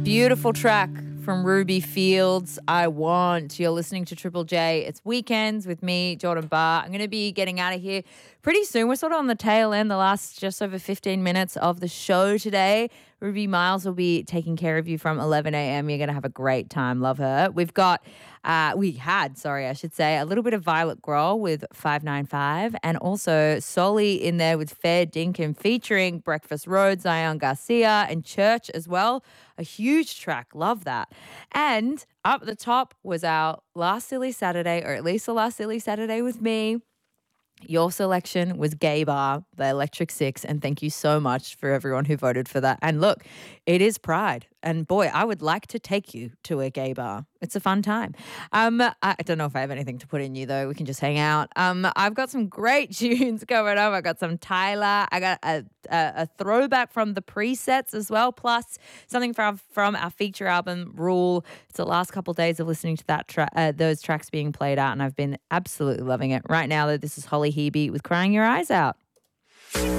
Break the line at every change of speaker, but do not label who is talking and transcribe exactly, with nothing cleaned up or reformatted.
Beautiful track from Ruby Fields, I Want. You're listening to Triple J. It's weekends with me, Jordan Barr. I'm going to be getting out of here pretty soon. We're sort of on the tail end, the last just over fifteen minutes of the show today. Ruby Miles will be taking care of you from eleven a.m. You're going to have a great time. Love her. We've got, uh, we had, sorry, I should say, a little bit of Violet Grohl with five nine five and also Soli in there with Fair Dinkum featuring Breakfast Road, Zion Garcia and Church as well. A huge track. Love that. And up at the top was our last Silly Saturday, or at least the last Silly Saturday with me. Your selection was Gay Bar by Electric Six, and thank you so much for everyone who voted for that. And look, it is Pride, and boy, I would like to take you to a gay bar. It's a fun time. Um, I don't know if I have anything to put in you, though. We can just hang out. Um, I've got some great tunes coming up. I got some Tyler. I got a, a, a throwback from the presets as well, plus something from from our feature album, Rule. It's the last couple of days of listening to that tra- uh, those tracks being played out, and I've been absolutely loving it. Right now, though, this is Holly Hebe with Crying Your Eyes Out.